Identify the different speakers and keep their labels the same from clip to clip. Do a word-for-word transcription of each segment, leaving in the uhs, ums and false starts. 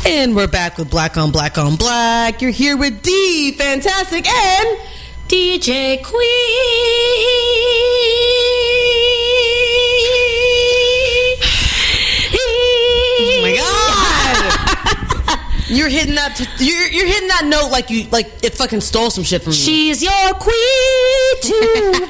Speaker 1: And we're back with Black on Black on Black. You're here with D, Fantastic, and
Speaker 2: D J Queen.
Speaker 1: Oh my God! You're hitting that. T- you're you're hitting that note like you like it fucking stole some shit from you.
Speaker 2: She's your queen to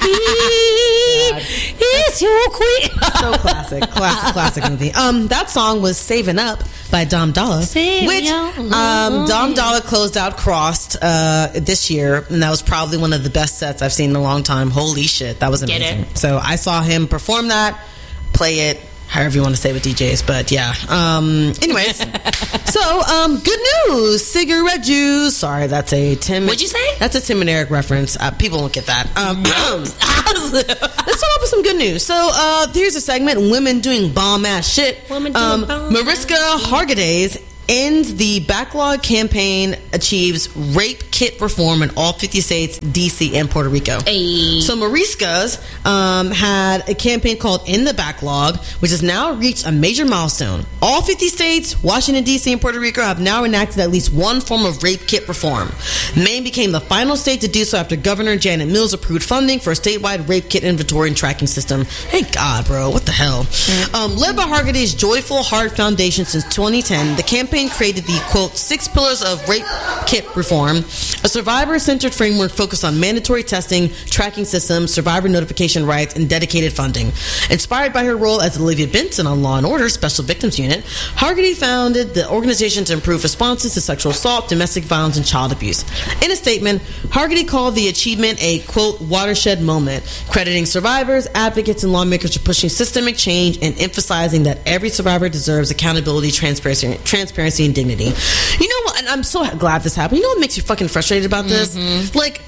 Speaker 2: be. Is your queen.
Speaker 1: So classic, classic, classic movie. Um, that song was "Saving Up" by Dom Dolla,
Speaker 2: Save
Speaker 1: which um, Dom Dolla closed out Crossed uh, this year, and that was probably one of the best sets I've seen in a long time. Holy shit, that was amazing. So I saw him perform that, play it, however you want to say with D Js, but yeah. Um, anyways, so um, good news, cigarette juice. Sorry, that's a Tim.
Speaker 2: What'd you say?
Speaker 1: That's a Tim and Eric reference. Uh, people won't get that. Um, let's start off with some good news. So uh, here's a segment: Women doing bomb ass shit.
Speaker 2: Women doing
Speaker 1: um,
Speaker 2: bomb
Speaker 1: Mariska Hargitay ends the backlog campaign, achieves rape kit reform in all fifty states, D C, and Puerto Rico.
Speaker 2: Hey.
Speaker 1: So Mariska's um, had a campaign called In the Backlog, which has now reached a major milestone. All fifty states, Washington, D C, and Puerto Rico have now enacted at least one form of rape kit reform. Maine became the final state to do so after Governor Janet Mills approved funding for a statewide rape kit inventory and tracking system. Thank God, bro. What the hell? Mm-hmm. Um, led by Hargitay's Joyful Heart Foundation since twenty ten, the campaign created the, quote, six pillars of rape kit reform, a survivor-centered framework focused on mandatory testing, tracking systems, survivor notification rights, and dedicated funding. Inspired by her role as Olivia Benson on Law and Order Special Victims Unit, Hargitay founded the organization to improve responses to sexual assault, domestic violence, and child abuse. In a statement, Hargitay called the achievement a, quote, watershed moment, crediting survivors, advocates, and lawmakers for pushing systemic change and emphasizing that every survivor deserves accountability, transparency, transparency, and dignity. You know what? And I'm so glad this happened. You know what makes you fucking frustrated about this? Mm-hmm. Like,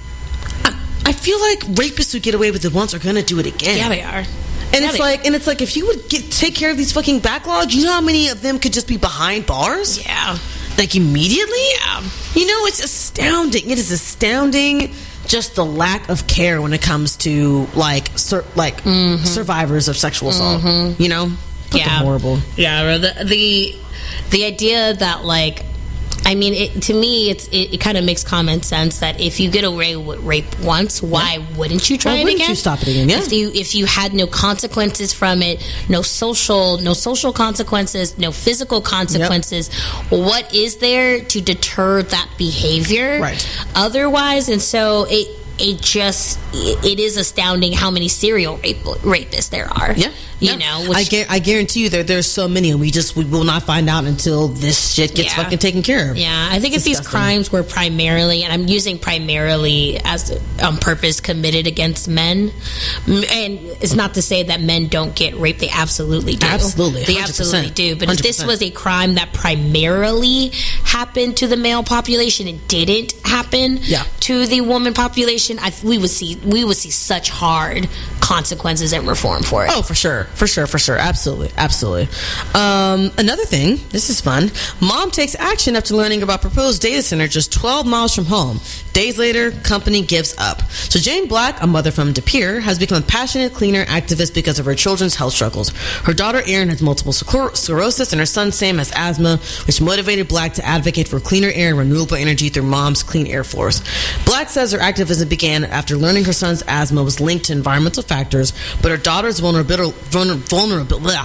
Speaker 1: I, I feel like rapists who get away with it once are gonna do it again.
Speaker 2: Yeah, they are.
Speaker 1: And
Speaker 2: yeah,
Speaker 1: it's like, are. and it's like, if you would get take care of these fucking backlogs, you know how many of them could just be behind bars?
Speaker 2: Yeah.
Speaker 1: Like immediately?
Speaker 2: Yeah.
Speaker 1: You know, it's astounding. It is astounding. Just the lack of care when it comes to like, sur- like mm-hmm. survivors of sexual assault. Mm-hmm. You know, fucking
Speaker 2: yeah,
Speaker 1: horrible.
Speaker 2: Yeah, the the the idea that like. I mean, it, to me, it's, it, it kind of makes common sense that if you get away with rape once, why yeah. wouldn't you try
Speaker 1: why
Speaker 2: it
Speaker 1: wouldn't
Speaker 2: again?
Speaker 1: You stop it again? Yeah.
Speaker 2: If you if you had no consequences from it, no social no social consequences, no physical consequences, yep. what is there to deter that behavior?
Speaker 1: Right.
Speaker 2: Otherwise, and so it it just it, it is astounding how many serial rape, rapists there are.
Speaker 1: Yeah.
Speaker 2: You
Speaker 1: yeah.
Speaker 2: know, which,
Speaker 1: I, gu- I guarantee you that there's so many, and we just we will not find out until this shit gets yeah. fucking taken care of.
Speaker 2: Yeah, I think it's if these crimes were primarily, and I'm using primarily as on purpose, committed against men, and it's not to say that men don't get raped; they absolutely do.
Speaker 1: Absolutely,
Speaker 2: they absolutely do. But
Speaker 1: one hundred percent.
Speaker 2: If this was a crime that primarily happened to the male population, it didn't happen
Speaker 1: yeah.
Speaker 2: to the woman population. I, we would see we would see such hard consequences and reform for it.
Speaker 1: Oh, for sure. For sure, for sure. Absolutely, absolutely. Um, another thing, this is fun. Mom takes action after learning about proposed data center just twelve miles from home. Days later, company gives up. So Jane Black, a mother from De Pere, has become a passionate cleaner activist because of her children's health struggles. Her daughter Erin has multiple sclerosis, and her son Sam has asthma, which motivated Black to advocate for cleaner air and renewable energy through Mom's Clean Air Force. Black says her activism began after learning her son's asthma was linked to environmental factors, but her daughter's vulnerability vulnerable. Okay.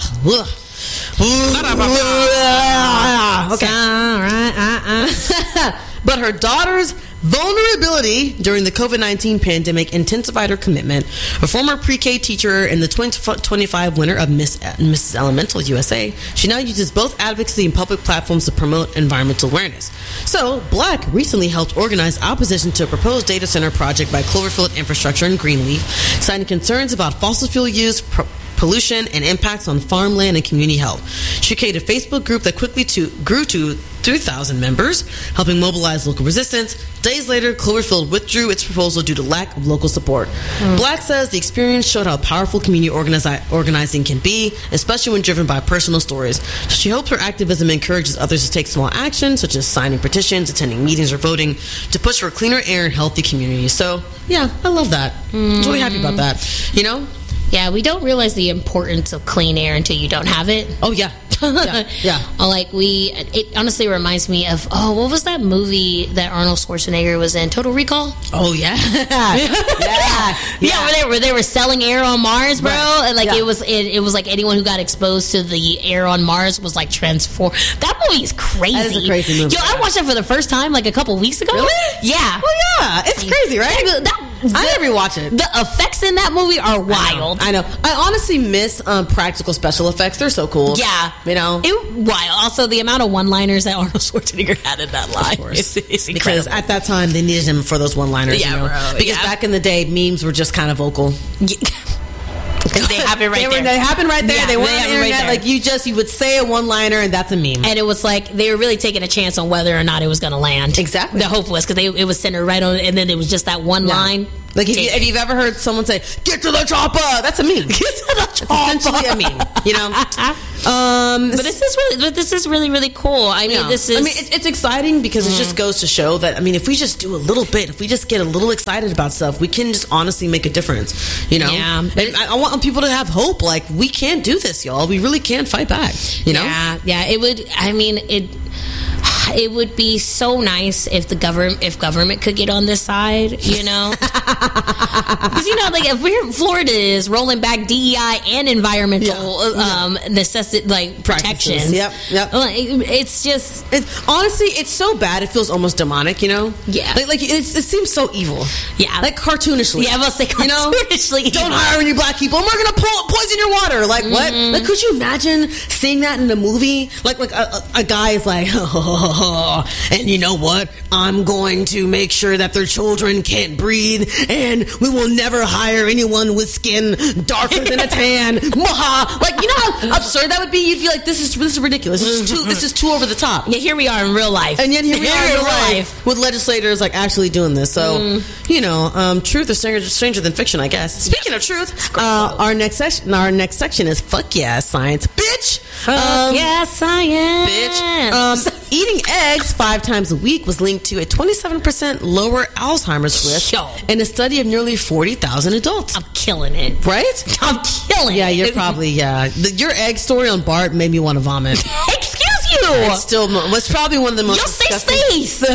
Speaker 1: But her daughter's vulnerability during the covid nineteen pandemic intensified her commitment. A former pre-K teacher and the twenty twenty-five winner of Miss Missus Elemental U S A, she now uses both advocacy and public platforms to promote environmental awareness. So, Black recently helped organize opposition to a proposed data center project by Cloverfield Infrastructure and Greenleaf, citing concerns about fossil fuel use, pro- pollution, and impacts on farmland and community health. She created a Facebook group that quickly to, grew to three thousand members, helping mobilize local resistance. Days later, Cloverfield withdrew its proposal due to lack of local support. Mm. Black says the experience showed how powerful community organizi- organizing can be, especially when driven by personal stories. She hopes her activism encourages others to take small action, such as signing petitions, attending meetings, or voting, to push for cleaner air and healthy communities. So, yeah, I love that. Mm. I'm really happy about that. You know?
Speaker 2: Yeah, we don't realize the importance of clean air until you don't have it.
Speaker 1: Oh, yeah. Yeah, yeah.
Speaker 2: Like we, it honestly reminds me of, oh, what was that movie that Arnold Schwarzenegger was in? Total Recall?
Speaker 1: Oh, yeah. yeah.
Speaker 2: Yeah. Yeah, where they, where they were selling air on Mars, bro. Right. And like yeah. it was, it, it was like anyone who got exposed to the air on Mars was like transformed. That movie is crazy.
Speaker 1: That is a crazy movie.
Speaker 2: Yo, I watched it for the first time like a couple weeks ago.
Speaker 1: Really?
Speaker 2: Yeah.
Speaker 1: Well, yeah. It's crazy, right?
Speaker 2: That, that,
Speaker 1: I never watch it.
Speaker 2: The effects in that movie are wild.
Speaker 1: I know. I, know. I honestly miss um, practical special effects. They're so cool.
Speaker 2: Yeah.
Speaker 1: You know?
Speaker 2: It, wild. Also, the amount of one-liners that Arnold Schwarzenegger had in that line. It's, it's incredible.
Speaker 1: Because at that time, they needed him for those one-liners.
Speaker 2: Yeah,
Speaker 1: you know?
Speaker 2: bro.
Speaker 1: Because
Speaker 2: yeah.
Speaker 1: back in the day, memes were just kind of vocal.
Speaker 2: Yeah. They happen right
Speaker 1: they
Speaker 2: there.
Speaker 1: Were, they happen right there.
Speaker 2: Yeah,
Speaker 1: they weren't
Speaker 2: they
Speaker 1: on the internet.
Speaker 2: Right
Speaker 1: like you just you would say a one-liner and that's a meme.
Speaker 2: And it was like they were really taking a chance on whether or not it was going to land.
Speaker 1: Exactly.
Speaker 2: The hope was because it was centered right on, and then it was just that one yeah. line.
Speaker 1: Like if, you, if you've ever heard someone say "Get to the chopper," that's a meme. Get to the chopper. Essentially a meme. You know. Um,
Speaker 2: but this is really, but this is really, really cool. I mean, yeah. this is.
Speaker 1: I mean, it's, it's exciting because mm. it just goes to show that. I mean, if we just do a little bit, if we just get a little excited about stuff, we can just honestly make a difference. You know.
Speaker 2: Yeah.
Speaker 1: And I, I want people to have hope. Like we can do this, y'all. We really can fight back. You know.
Speaker 2: Yeah. Yeah. It would. I mean, it. It would be so nice if the government, if government could get on this side, you know, because you know, like if we're Florida is rolling back D E I and environmental yeah. um, necessity, like protections.
Speaker 1: Yep, yep.
Speaker 2: It's just,
Speaker 1: it's honestly, it's so bad. It feels almost demonic, you know.
Speaker 2: Yeah,
Speaker 1: like, like it's, it seems so evil.
Speaker 2: Yeah,
Speaker 1: like cartoonishly.
Speaker 2: Yeah, I was say cartoonishly.
Speaker 1: You know? Don't hire any black people. And we're gonna po- poison your water. Like mm-hmm. what? Like could you imagine seeing that in a movie? Like like a, a, a guy is like. Oh, and you know what? I'm going to make sure that their children can't breathe, and we will never hire anyone with skin darker than a tan. Maha! Like you know how absurd that would be? You'd be like, this is this is ridiculous. This is too this is too over the top.
Speaker 2: Yeah, here we are in real life,
Speaker 1: and yet here we
Speaker 2: here
Speaker 1: are in real life,
Speaker 2: life
Speaker 1: with legislators like actually doing this. So mm. you know, um, truth is stranger, stranger than fiction, I guess. Speaking of truth, uh, our next section, our next section is fuck yeah science, bitch.
Speaker 2: Fuck um, yeah science,
Speaker 1: bitch. Um, eating eggs five times a week was linked to a twenty-seven percent lower Alzheimer's risk
Speaker 2: Yo.
Speaker 1: in a study of nearly forty thousand adults.
Speaker 2: I'm killing it.
Speaker 1: Right?
Speaker 2: I'm killing
Speaker 1: yeah,
Speaker 2: it.
Speaker 1: Yeah, you're probably, yeah. The, your egg story on Bart made me want to vomit.
Speaker 2: Excuse you.
Speaker 1: It's still, was probably one of the most
Speaker 2: You'll
Speaker 1: disgusting.
Speaker 2: say space.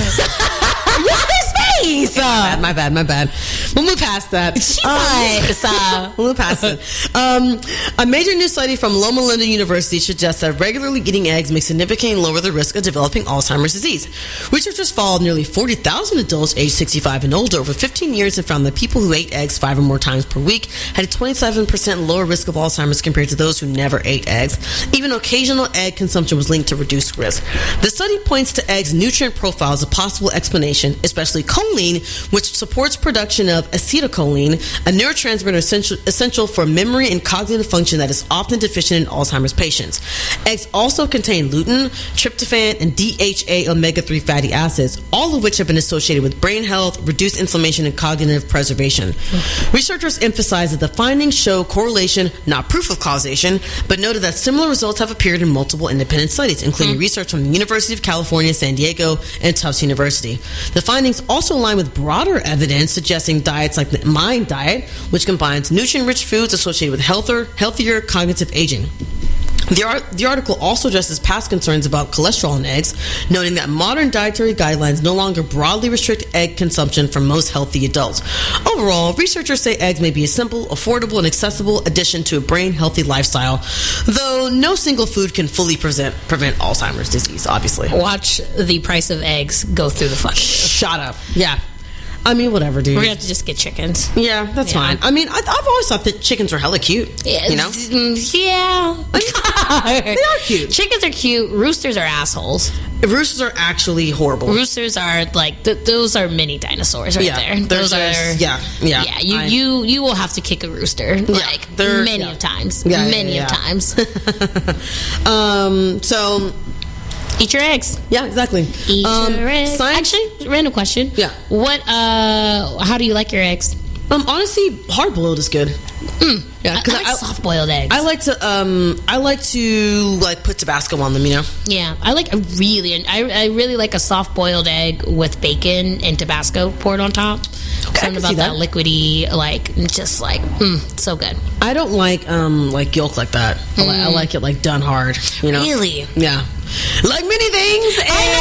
Speaker 2: You'll say space.
Speaker 1: My bad, my bad, my bad. We'll move past that.
Speaker 2: Jesus.
Speaker 1: Um, we'll move past it. Um, a major new study from Loma Linda University suggests that regularly eating eggs may significantly lower the risk of developing Alzheimer's disease. Researchers followed nearly forty thousand adults aged sixty-five and older over fifteen years and found that people who ate eggs five or more times per week had a twenty-seven percent lower risk of Alzheimer's compared to those who never ate eggs. Even occasional egg consumption was linked to reduced risk. The study points to eggs' nutrient profile as a possible explanation, especially choline, which supports production of acetylcholine, a neurotransmitter essential, essential for memory and cognitive function that is often deficient in Alzheimer's patients. Eggs also contain lutein, tryptophan, and D H A omega three fatty acids, all of which have been associated with brain health, reduced inflammation, and cognitive preservation. Mm. Researchers emphasize that the findings show correlation, not proof of causation, but noted that similar results have appeared in multiple independent studies, including mm. research from the University of California, San Diego, and Tufts University. The findings also align with broader evidence suggesting diets like the MIND diet, which combines nutrient-rich foods associated with healthier, healthier cognitive aging. The, art, the article also addresses past concerns about cholesterol in eggs, noting that modern dietary guidelines no longer broadly restrict egg consumption for most healthy adults. Overall, researchers say eggs may be a simple, affordable, and accessible addition to a brain-healthy lifestyle, though no single food can fully present, prevent Alzheimer's disease, obviously.
Speaker 2: Watch the price of eggs go through the fucking roof.
Speaker 1: Shut up. Yeah. I mean, whatever, dude.
Speaker 2: We're gonna have to just get chickens.
Speaker 1: Yeah, that's yeah. fine. I mean, I, I've always thought that chickens were hella cute.
Speaker 2: Yeah,
Speaker 1: you know?
Speaker 2: Yeah.
Speaker 1: They are cute.
Speaker 2: Chickens are cute. Roosters are assholes.
Speaker 1: Roosters are actually horrible.
Speaker 2: Roosters are like th- those are mini dinosaurs right
Speaker 1: yeah,
Speaker 2: there. Those
Speaker 1: just,
Speaker 2: are
Speaker 1: yeah, yeah.
Speaker 2: Yeah, you
Speaker 1: I,
Speaker 2: you you will have to kick a rooster
Speaker 1: yeah,
Speaker 2: like many
Speaker 1: yeah.
Speaker 2: of times.
Speaker 1: Yeah,
Speaker 2: many
Speaker 1: yeah,
Speaker 2: of
Speaker 1: yeah.
Speaker 2: times.
Speaker 1: um. So.
Speaker 2: Eat your eggs.
Speaker 1: Yeah, exactly.
Speaker 2: Eat
Speaker 1: um,
Speaker 2: your eggs.
Speaker 1: Science?
Speaker 2: Actually, random question.
Speaker 1: Yeah.
Speaker 2: What? Uh, how do you like your eggs?
Speaker 1: Um, honestly, hard boiled is good.
Speaker 2: Mm.
Speaker 1: Yeah,
Speaker 2: because I, I like soft boiled eggs.
Speaker 1: I like to um, I like to like put Tabasco on them. You know.
Speaker 2: Yeah, I like I really, I I really like a soft boiled egg with bacon and Tabasco poured on top. Something about that. that liquidy, like just like mm, so good.
Speaker 1: I don't like um like yolk like that. Mm. I, like, I like it like done hard. You know,
Speaker 2: really?
Speaker 1: Yeah, like many things.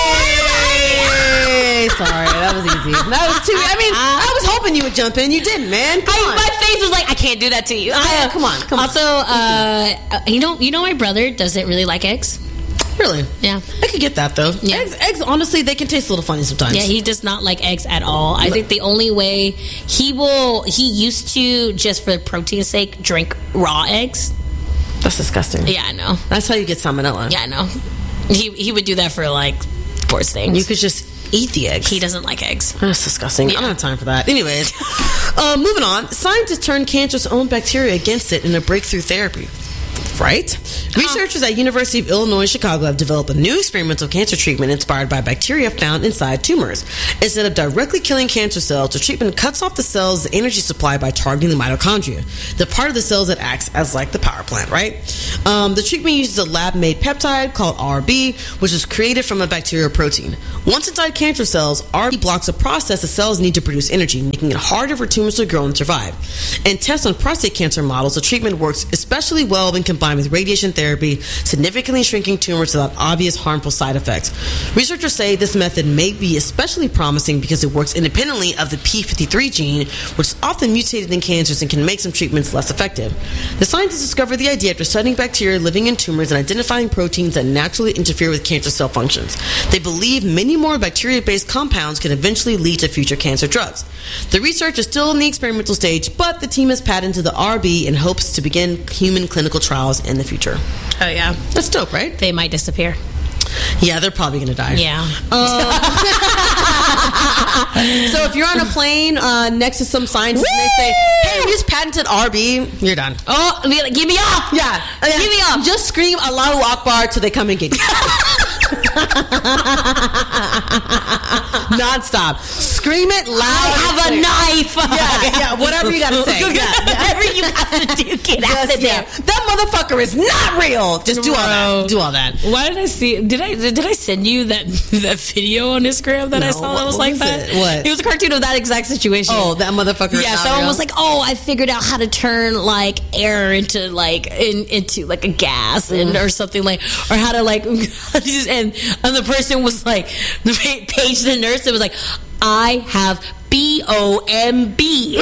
Speaker 1: Hey, sorry, that was easy. That was too. I mean, I was hoping you would jump in. You didn't, man. Come
Speaker 2: I,
Speaker 1: on.
Speaker 2: My face was like, I can't do that to you.
Speaker 1: I, uh, come on, come on.
Speaker 2: Also, uh, you know, you know, my brother doesn't really like eggs.
Speaker 1: Really?
Speaker 2: Yeah.
Speaker 1: I could get that, though.
Speaker 2: Yeah.
Speaker 1: Eggs, eggs, honestly, they can taste a little funny sometimes.
Speaker 2: Yeah, he does not like eggs at all. I think the only way he will, he used to, just for protein's sake, drink raw eggs.
Speaker 1: That's disgusting.
Speaker 2: Yeah, I know.
Speaker 1: That's how you get salmonella.
Speaker 2: Yeah, I know. He, he would do that for, like, sports things.
Speaker 1: You could just eat the eggs.
Speaker 2: He doesn't like eggs.
Speaker 1: That's disgusting. Yeah. I don't have time for that. Anyways, uh, moving on. Scientists turned cancer's own bacteria against it in a breakthrough therapy. Right? Researchers at University of Illinois Chicago have developed a new experimental cancer treatment inspired by bacteria found inside tumors. Instead of directly killing cancer cells, the treatment cuts off the cell's energy supply by targeting the mitochondria, the part of the cells that acts as like the power plant, right? Um, the treatment uses a lab-made peptide called R B, which is created from a bacterial protein. Once inside cancer cells, R B blocks a process the cells need to produce energy, making it harder for tumors to grow and survive. In tests on prostate cancer models, the treatment works especially well when combined with radiation therapy, significantly shrinking tumors without obvious harmful side effects. Researchers say this method may be especially promising because it works independently of the p fifty-three gene, which is often mutated in cancers and can make some treatments less effective. The scientists discovered the idea after studying bacteria living in tumors and identifying proteins that naturally interfere with cancer cell functions. They believe many more bacteria-based compounds can eventually lead to future cancer drugs. The research is still in the experimental stage, but the team has patented the R B and hopes to begin human clinical trials in the future.
Speaker 2: Oh, yeah.
Speaker 1: That's dope, right?
Speaker 2: They might disappear.
Speaker 1: Yeah, they're probably going to die.
Speaker 2: Yeah.
Speaker 1: Um, so if you're on a plane uh, next to some scientists and they say, hey, we just patented R B, you're done.
Speaker 2: Oh, be like, give me off.
Speaker 1: Yeah. yeah.
Speaker 2: Give me off.
Speaker 1: Just scream Allahu Akbar till they come and get you. Non-stop. Scream it loud.
Speaker 2: I have a knife.
Speaker 1: Yeah, yeah, whatever you gotta say. Yeah, yeah.
Speaker 2: Whatever you got to do, get out of there.
Speaker 1: That motherfucker is not real. Just do all that. Do all that.
Speaker 2: Why did I see? Did I did I send you that that video on Instagram that
Speaker 1: no,
Speaker 2: I saw that was
Speaker 1: what
Speaker 2: like
Speaker 1: was
Speaker 2: that?
Speaker 1: It? What?
Speaker 2: It was a cartoon of that exact situation.
Speaker 1: Oh, that motherfucker.
Speaker 2: Yeah,
Speaker 1: is not
Speaker 2: someone
Speaker 1: real?
Speaker 2: was like, "Oh, I figured out how to turn like air into like in, into like a gas and
Speaker 1: Mm.
Speaker 2: or something like, or how to like." and and the person was like, the page the nurse. It was like, I have B O M B.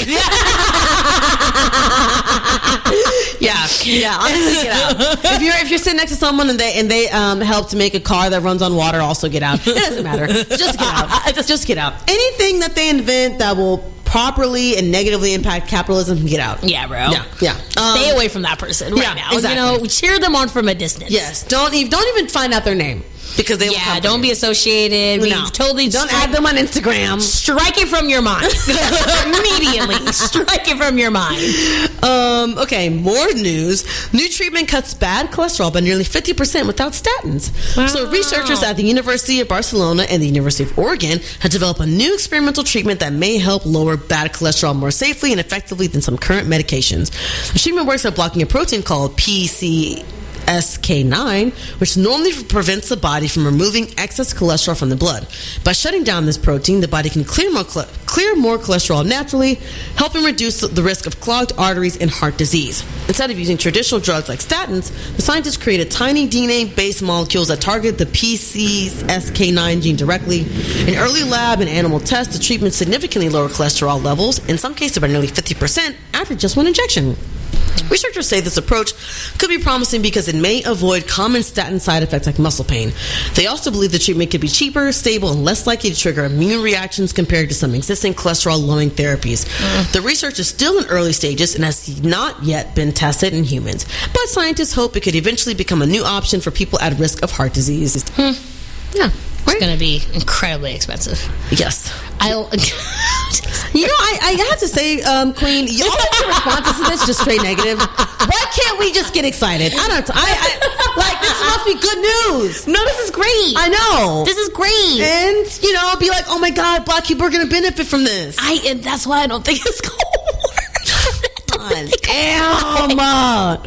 Speaker 1: Yeah, yeah. Honestly, get out. If you're if you're sitting next to someone and they and they um, help to make a car that runs on water, also get out. It doesn't matter. Just get out. Just, just get out. Anything that they invent that will properly and negatively impact capitalism, get out.
Speaker 2: Yeah, bro.
Speaker 1: Yeah, yeah. Um,
Speaker 2: Stay away from that person right
Speaker 1: yeah,
Speaker 2: now.
Speaker 1: exactly.
Speaker 2: You know, cheer them on from a distance.
Speaker 1: Yes. Don't even don't even find out their name because they will
Speaker 2: Yeah,
Speaker 1: come
Speaker 2: don't
Speaker 1: for
Speaker 2: be
Speaker 1: you.
Speaker 2: associated.
Speaker 1: No.
Speaker 2: Be totally
Speaker 1: Don't
Speaker 2: strike,
Speaker 1: add them on Instagram.
Speaker 2: strike it from your mind immediately. Strike it from your mind.
Speaker 1: Um, okay, more news. New treatment cuts bad cholesterol by nearly fifty percent without statins.
Speaker 2: Wow.
Speaker 1: So researchers at the University of Barcelona and the University of Oregon have developed a new experimental treatment that may help lower bad cholesterol more safely and effectively than some current medications. The treatment works by blocking a protein called P C S K nine, which normally prevents the body from removing excess cholesterol from the blood. By shutting down this protein, the body can clear more, cl- clear more cholesterol naturally, helping reduce the risk of clogged arteries and heart disease. Instead of using traditional drugs like statins, the scientists created tiny D N A-based molecules that target the P C S K nine gene directly. In early lab and animal tests, the treatment significantly lowered cholesterol levels, in some cases by nearly fifty percent, after just one injection. Researchers say this approach could be promising because it may avoid common statin side effects like muscle pain. They also believe the treatment could be cheaper, stable, and less likely to trigger immune reactions compared to some existing cholesterol-lowering therapies. Mm. The research is still in early stages and has not yet been tested in humans, but scientists hope it could eventually become a new option for people at risk of heart disease.
Speaker 2: Hmm.
Speaker 1: Yeah.
Speaker 2: It's going to be incredibly expensive.
Speaker 1: Yes.
Speaker 2: I'll...
Speaker 1: You know, I, I have to say, um, Queen, all of your responses to this just straight negative. Why can't we just get excited? I don't. I, I like this must be good news.
Speaker 2: No, this is great.
Speaker 1: I know.
Speaker 2: This is great.
Speaker 1: And you know, be like, oh my God, Black people are going to benefit from this.
Speaker 2: I and that's why I don't think it's going to work.
Speaker 1: Damn.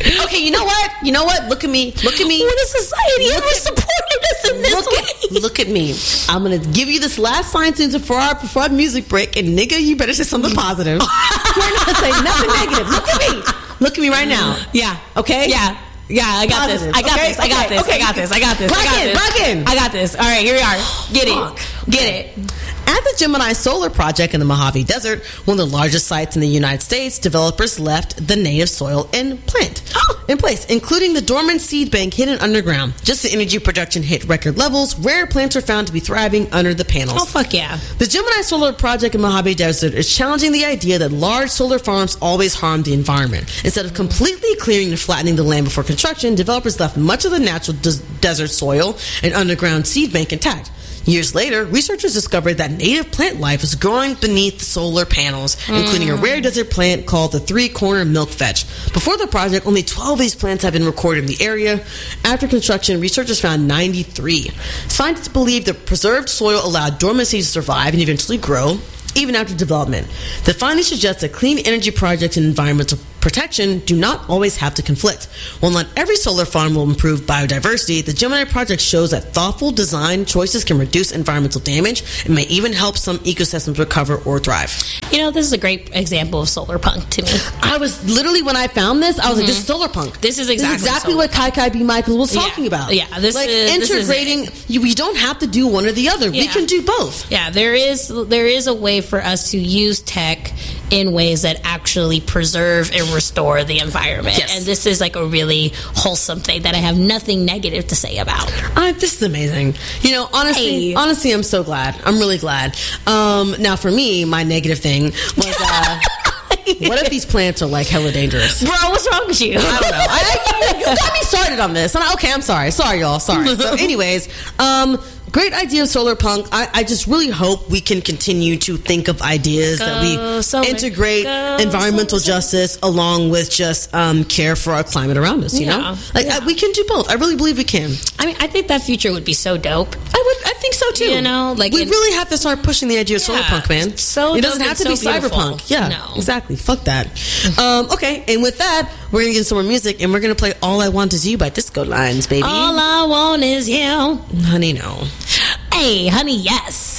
Speaker 1: Okay, you know what? You know what? Look at me. Look at me.
Speaker 2: What a society
Speaker 1: Look
Speaker 2: ever
Speaker 1: at-
Speaker 2: supported us in this
Speaker 1: Look
Speaker 2: way.
Speaker 1: at, look at me. I'm gonna give you this last science news before our before our music break, and nigga, you better say something positive. You're not say nothing negative. Look at me. Look at me right now.
Speaker 2: Yeah.
Speaker 1: Okay.
Speaker 2: Yeah. Yeah, I got
Speaker 1: Positive.
Speaker 2: this. I got
Speaker 1: Okay,
Speaker 2: this. I got
Speaker 1: okay,
Speaker 2: this.
Speaker 1: okay.
Speaker 2: I got this. I got this.
Speaker 1: Rock
Speaker 2: I got
Speaker 1: in,
Speaker 2: this.
Speaker 1: rock in.
Speaker 2: I got this. All right, here we are. Get
Speaker 1: Fuck.
Speaker 2: it. Get it.
Speaker 1: At the Gemini Solar Project in the Mojave Desert, one of the largest sites in the United States, developers left the native soil in plant in place, including the dormant seed bank hidden underground. Just as energy production hit record levels, rare plants are found to be thriving under the panels.
Speaker 2: Oh, fuck yeah.
Speaker 1: The Gemini Solar Project in Mojave Desert is challenging the idea that large solar farms always harm the environment. Instead of completely clearing and flattening the land before construction, developers left much of the natural des- desert soil and underground seed bank intact. Years later, researchers discovered that native plant life is growing beneath the solar panels, mm. including a rare desert plant called the three-corner milk vetch. Before the project, only twelve of these plants had been recorded in the area. After construction, researchers found ninety-three. Scientists believe the preserved soil allowed dormant seeds to survive and eventually grow, even after development. The findings suggest that clean energy projects and environmental protection do not always have to conflict. While not every solar farm will improve biodiversity, the Gemini Project shows that thoughtful design choices can reduce environmental damage and may even help some ecosystems recover or thrive.
Speaker 2: You know, this is a great example of solar punk to me.
Speaker 1: I was literally, when I found this, I was mm-hmm. like, this is solar punk.
Speaker 2: This is exactly,
Speaker 1: this is exactly what Kai Kai B. Michaels was
Speaker 2: yeah.
Speaker 1: talking about.
Speaker 2: Yeah, this
Speaker 1: like
Speaker 2: is
Speaker 1: integrating.
Speaker 2: This is
Speaker 1: you, we don't have to do one or the other. Yeah. We can do both.
Speaker 2: Yeah, there is there is a way for us to use tech in ways that actually preserve and restore the environment.
Speaker 1: Yes.
Speaker 2: And this is like a really wholesome thing that I have nothing negative to say about.
Speaker 1: Uh, this is amazing. You know, honestly,
Speaker 2: Hey.
Speaker 1: honestly, I'm so glad. I'm really glad. Um, now, for me, my negative thing was, uh, what if these plants are like hella dangerous?
Speaker 2: Bro, what's wrong with you?
Speaker 1: I don't know. I, I, you got me started on this. And I, okay, I'm sorry. Sorry, y'all. Sorry. So, anyways, um, great idea of solar punk. I, I just really hope we can continue to think of ideas
Speaker 2: Go
Speaker 1: that we
Speaker 2: solar.
Speaker 1: integrate
Speaker 2: Go
Speaker 1: environmental
Speaker 2: solar.
Speaker 1: justice along with just um, care for our climate around us. You
Speaker 2: Yeah.
Speaker 1: know, like
Speaker 2: Yeah.
Speaker 1: I, we can do both. I really believe we can.
Speaker 2: I mean, I think that future would be so dope.
Speaker 1: I would. I think so too.
Speaker 2: You know, like
Speaker 1: we
Speaker 2: it-
Speaker 1: really have to start pushing the idea of solar
Speaker 2: Yeah.
Speaker 1: punk, man.
Speaker 2: So
Speaker 1: it doesn't
Speaker 2: dope
Speaker 1: have
Speaker 2: and
Speaker 1: to be
Speaker 2: so beautiful.
Speaker 1: cyberpunk. Yeah,
Speaker 2: No.
Speaker 1: exactly. Fuck that. um, okay, and with that, we're gonna get some more music, and we're gonna play "All I Want Is You" by Disco Lines, baby.
Speaker 2: All I want is you.
Speaker 1: Honey, no.
Speaker 2: Hey, honey, yes.